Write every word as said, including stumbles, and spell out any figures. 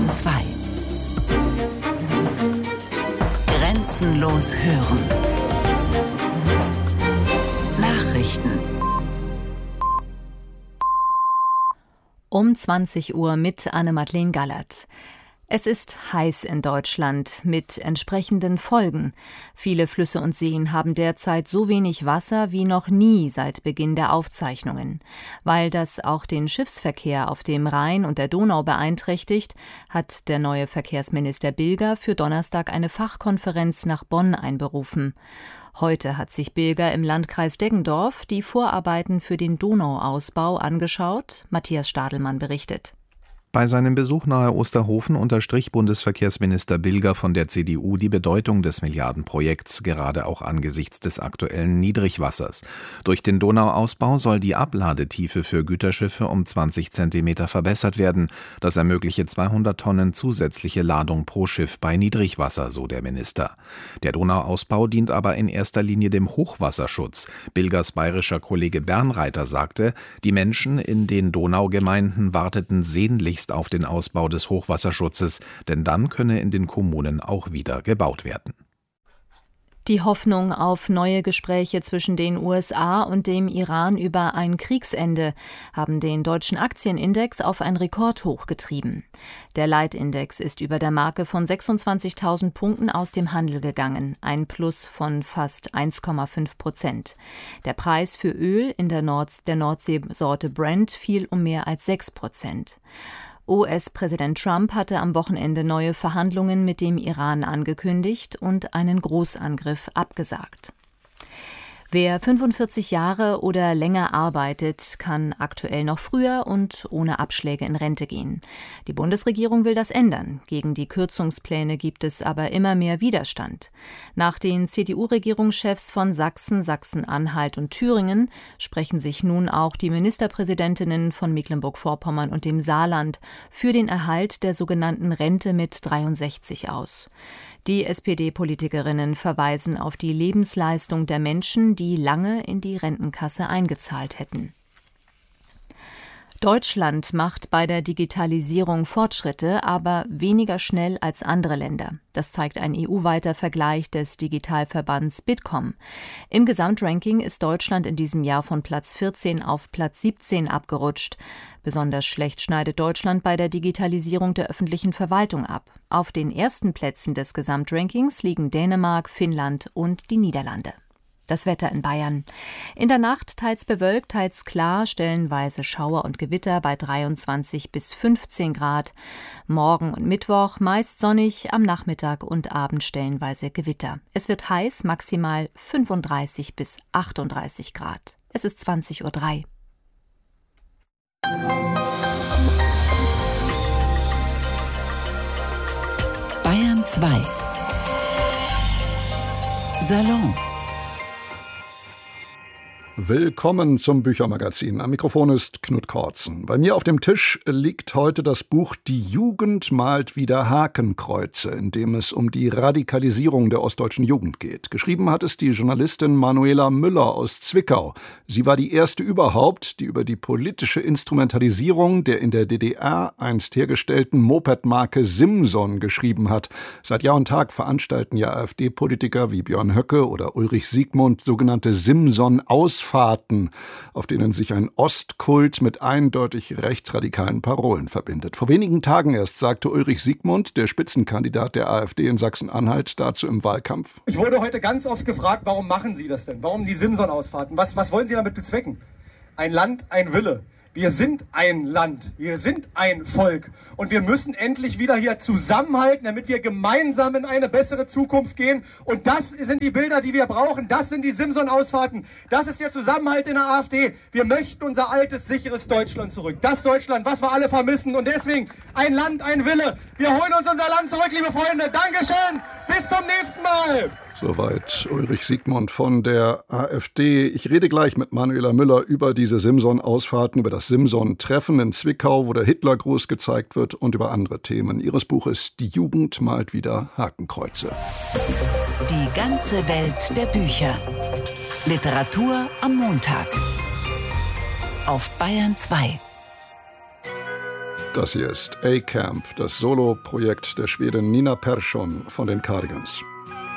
zwei. Grenzenlos hören. Nachrichten. Um zwanzig Uhr mit Anne-Madeleine Gallert. Es ist heiß in Deutschland mit entsprechenden Folgen. Viele Flüsse und Seen haben derzeit so wenig Wasser wie noch nie seit Beginn der Aufzeichnungen. Weil das auch den Schiffsverkehr auf dem Rhein und der Donau beeinträchtigt, hat der neue Verkehrsminister Bilger für Donnerstag eine Fachkonferenz nach Bonn einberufen. Heute hat sich Bilger im Landkreis Deggendorf die Vorarbeiten für den Donauausbau angeschaut. Matthias Stadelmann berichtet. Bei seinem Besuch nahe Osterhofen unterstrich Bundesverkehrsminister Bilger von der C D U die Bedeutung des Milliardenprojekts, gerade auch angesichts des aktuellen Niedrigwassers. Durch den Donauausbau soll die Abladetiefe für Güterschiffe um zwanzig Zentimeter verbessert werden. Das ermögliche zweihundert Tonnen zusätzliche Ladung pro Schiff bei Niedrigwasser, so der Minister. Der Donauausbau dient aber in erster Linie dem Hochwasserschutz. Bilgers bayerischer Kollege Bernreiter sagte, die Menschen in den Donaugemeinden warteten sehnlichst auf den Ausbau des Hochwasserschutzes, denn dann könne in den Kommunen auch wieder gebaut werden. Die Hoffnung auf neue Gespräche zwischen den U S A und dem Iran über ein Kriegsende haben den deutschen Aktienindex auf ein Rekordhoch getrieben. Der Leitindex ist über der Marke von sechsundzwanzigtausend Punkten aus dem Handel gegangen, ein Plus von fast eins Komma fünf Prozent. Der Preis für Öl in der, Nord- der Nordseesorte Brent fiel um mehr als sechs Prozent. U S-Präsident Trump hatte am Wochenende neue Verhandlungen mit dem Iran angekündigt und einen Großangriff abgesagt. Wer fünfundvierzig Jahre oder länger arbeitet, kann aktuell noch früher und ohne Abschläge in Rente gehen. Die Bundesregierung will das ändern. Gegen die Kürzungspläne gibt es aber immer mehr Widerstand. Nach den C D U-Regierungschefs von Sachsen, Sachsen-Anhalt und Thüringen sprechen sich nun auch die Ministerpräsidentinnen von Mecklenburg-Vorpommern und dem Saarland für den Erhalt der sogenannten Rente mit dreiundsechzig aus. Die S P D-Politikerinnen verweisen auf die Lebensleistung der Menschen, die lange in die Rentenkasse eingezahlt hätten. Deutschland macht bei der Digitalisierung Fortschritte, aber weniger schnell als andere Länder. Das zeigt ein E U-weiter Vergleich des Digitalverbands Bitkom. Im Gesamtranking ist Deutschland in diesem Jahr von Platz vierzehn auf Platz siebzehn abgerutscht. Besonders schlecht schneidet Deutschland bei der Digitalisierung der öffentlichen Verwaltung ab. Auf den ersten Plätzen des Gesamtrankings liegen Dänemark, Finnland und die Niederlande. Das Wetter in Bayern. In der Nacht teils bewölkt, teils klar, stellenweise Schauer und Gewitter bei dreiundzwanzig bis fünfzehn Grad. Morgen und Mittwoch meist sonnig, am Nachmittag und Abend stellenweise Gewitter. Es wird heiß, maximal fünfunddreißig bis achtunddreißig Grad. Es ist zwanzig Uhr drei. Bayern zwei. Salon. Willkommen zum Büchermagazin. Am Mikrofon ist Knut Kortzen. Bei mir auf dem Tisch liegt heute das Buch Die Jugend malt wieder Hakenkreuze, in dem es um die Radikalisierung der ostdeutschen Jugend geht. Geschrieben hat es die Journalistin Manuela Müller aus Zwickau. Sie war die erste überhaupt, die über die politische Instrumentalisierung der in der D D R einst hergestellten Mopedmarke Simson geschrieben hat. Seit Jahr und Tag veranstalten ja AfD-Politiker wie Björn Höcke oder Ulrich Siegmund sogenannte Simson-Ausfahrten, auf denen sich ein Ostkult mit eindeutig rechtsradikalen Parolen verbindet. Vor wenigen Tagen erst sagte Ulrich Siegmund, der Spitzenkandidat der AfD in Sachsen-Anhalt, dazu im Wahlkampf: Ich wurde heute ganz oft gefragt, warum machen Sie das denn? Warum die Simson-Ausfahrten? Was, was wollen Sie damit bezwecken? Ein Land, ein Wille. Wir sind ein Land, wir sind ein Volk und wir müssen endlich wieder hier zusammenhalten, damit wir gemeinsam in eine bessere Zukunft gehen. Und das sind die Bilder, die wir brauchen, das sind die Simson-Ausfahrten, das ist der Zusammenhalt in der AfD. Wir möchten unser altes, sicheres Deutschland zurück. Das Deutschland, was wir alle vermissen, und deswegen ein Land, ein Wille. Wir holen uns unser Land zurück, liebe Freunde. Dankeschön, bis zum nächsten Mal. Soweit Ulrich Siegmund von der AfD. Ich rede gleich mit Manuela Müller über diese Simson-Ausfahrten, über das Simson-Treffen in Zwickau, wo der Hitlergruß gezeigt wird, und über andere Themen. Ihres Buches Die Jugend malt wieder Hakenkreuze. Die ganze Welt der Bücher. Literatur am Montag. Auf Bayern zwei. Das hier ist A-Camp, das Solo-Projekt der Schwedin Nina Persson von den Cardigans.